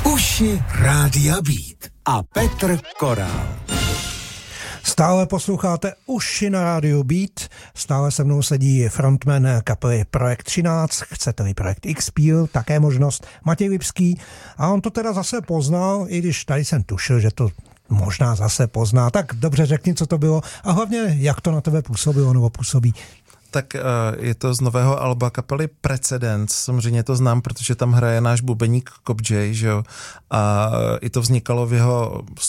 Uši Rádia Beat a Petr Korál. Stále posloucháte Uši na rádiu Beat, stále se mnou sedí frontman kapely Projekt 13, chcete-li Projekt X-Peel, také možnost, Matěj Lipský, a on to teda zase poznal, i když tady jsem tušil, že to možná zase pozná, tak dobře řekni, co to bylo a hlavně, jak to na tebe působilo nebo působí. Tak je to z nového alba kapely Precedence, samozřejmě to znám, protože tam hraje náš bubeník Kobjay, že jo, a i to vznikalo v jeho